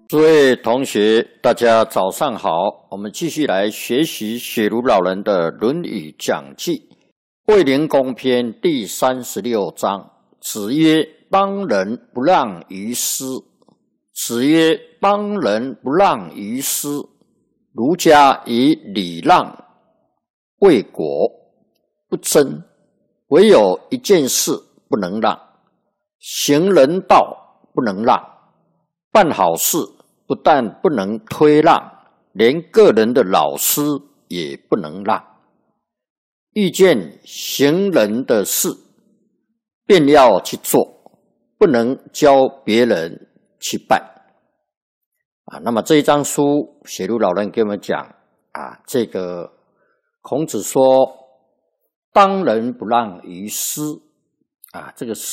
诸位同学，大家早上好。我们继续来学习雪庐老人的《论语讲记》卫灵公篇第36章。子曰：“邦人不让于师。”子曰：“邦人不让于师。”儒家以礼让为国，不争，唯有一件事不能让：行人道不能让，办好事不但不能推让，连个人的老师也不能让。遇见行人的事，便要去做，不能教别人去办。那么这一章书，雪庐老人给我们讲这个孔子说：“邦人不让于师。”这个